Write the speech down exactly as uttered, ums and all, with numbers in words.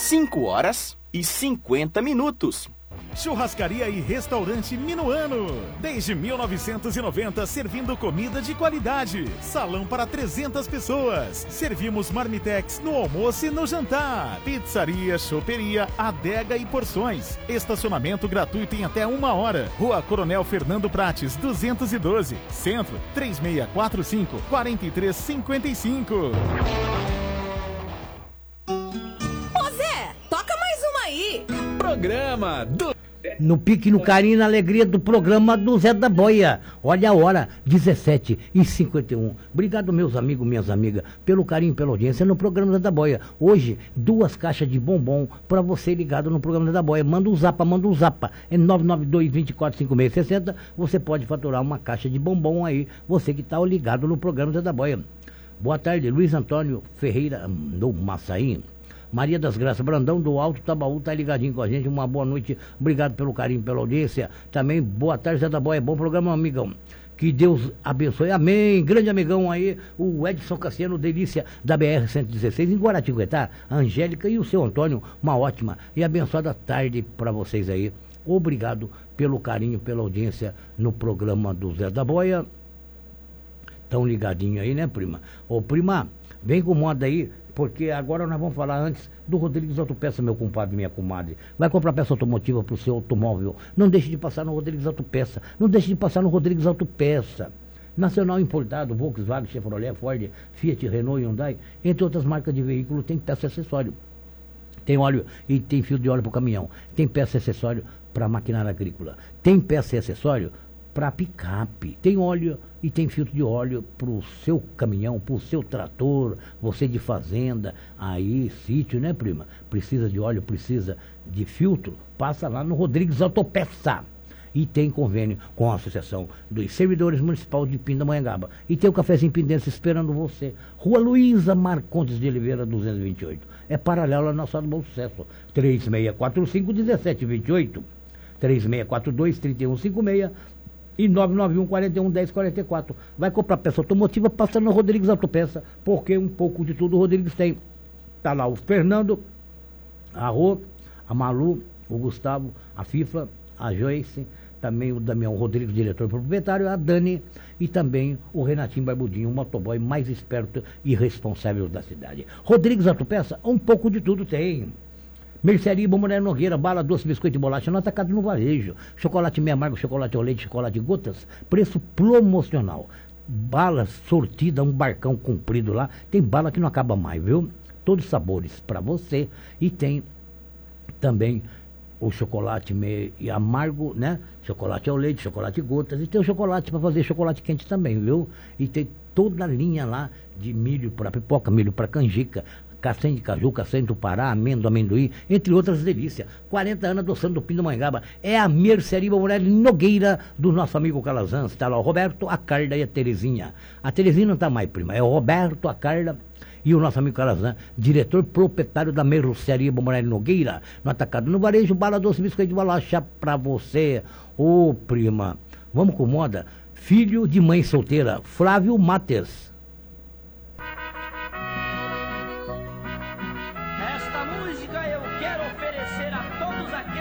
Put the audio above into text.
cinco horas e cinquenta minutos. Churrascaria e Restaurante Minuano. Desde mil novecentos e noventa, servindo comida de qualidade. Salão para trezentas pessoas. Servimos marmitex no almoço e no jantar. Pizzaria, choperia, adega e porções. Estacionamento gratuito em até uma hora. Rua Coronel Fernando Prates, duzentos e doze. Centro, três seis quatro cinco, quatro três cinco cinco. Ô Zé, toca mais uma aí. Programa do... No pique, no carinho e na alegria do programa do Zé da Boia. Olha a hora, dezessete e cinquenta e um. Obrigado, meus amigos, minhas amigas, pelo carinho e pela audiência no programa Zé da Boia. Hoje, duas caixas de bombom para você ligado no programa Zé da Boia. Manda um zapa, manda um zapa. É nove nove dois, dois quatro, cinco seis seis zero. Você pode faturar uma caixa de bombom aí, você que está ligado no programa Zé da Boia. Boa tarde, Luiz Antônio Ferreira, do Massaí. Maria das Graças Brandão, do Alto Tabaú, tá ligadinho com a gente. Uma boa noite, obrigado pelo carinho, pela audiência. Também, boa tarde, Zé da Boia, bom programa, amigão. Que Deus abençoe, amém. Grande amigão aí, o Edson Cassiano, delícia da B R cento e dezesseis, em Guaratinguetá, a Angélica e o seu Antônio, uma ótima e abençoada tarde para vocês aí. Obrigado pelo carinho, pela audiência no programa do Zé da Boia. Tão ligadinho aí, né, prima? Ô, prima, vem com moda aí. Porque agora nós vamos falar antes do Rodrigues Autopeça, meu compadre, minha comadre. Vai comprar peça automotiva para o seu automóvel. Não deixe de passar no Rodrigues Autopeça. Não deixe de passar no Rodrigues Autopeça. Nacional importado, Volkswagen, Chevrolet, Ford, Fiat, Renault, Hyundai, entre outras marcas de veículo, tem peça e acessório. Tem óleo e tem fio de óleo para o caminhão. Tem peça e acessório para maquinária agrícola. Tem peça e acessório para picape. Tem óleo e tem filtro de óleo para o seu caminhão, para o seu trator, você de fazenda, aí, sítio, né, prima? Precisa de óleo, precisa de filtro, passa lá no Rodrigues Autopeça. E tem convênio com a Associação dos Servidores Municipais de Pindamonhangaba. E tem o Cafézinho Pindense esperando você. Rua Luísa Marcondes de Oliveira, duzentos e vinte e oito. É paralelo ao nosso Bom Sucesso. três seis quatro cinco, um sete dois oito. três seis quatro dois, três um cinco seis. E nove nove um, quatro um, um zero, quatro quatro. Vai comprar peça automotiva, passa no Rodrigues Autopeça, porque um pouco de tudo o Rodrigues tem. Tá lá o Fernando, a Rô, a Malu, o Gustavo, a FIFA, a Joyce, também o Damião Rodrigues, diretor proprietário, a Dani e também o Renatinho Barbudinho, o motoboy mais esperto e responsável da cidade. Rodrigues Autopeça, um pouco de tudo tem. Mercearia Bomboneira Nogueira, bala, doce, biscoito e bolacha, no atacado no varejo. Chocolate meio amargo, chocolate ao leite, chocolate gotas, preço promocional. Bala sortida, um barcão comprido lá. Tem bala que não acaba mais, viu? Todos os sabores para você. E tem também o chocolate meio amargo, né? Chocolate ao leite, chocolate gotas. E tem o chocolate para fazer chocolate quente também, viu? E tem toda a linha lá de milho para pipoca, milho para canjica, castanha de caju, castanha do Pará, amêndoa, amendoim, entre outras delícias. quarenta anos adoçando do Pindamonhangaba. É a Mercearia Bomboneira Nogueira do nosso amigo Calazans. Está lá o Roberto, a Carla e a Terezinha. A Terezinha não está mais, prima. É o Roberto, a Carla e o nosso amigo Calazans, diretor proprietário da Mercearia Bomboneira Nogueira. No atacado no varejo, bala, doce, biscoito de bolacha pra você. Ô, prima, vamos com moda. Filho de mãe solteira, Flávio Mates.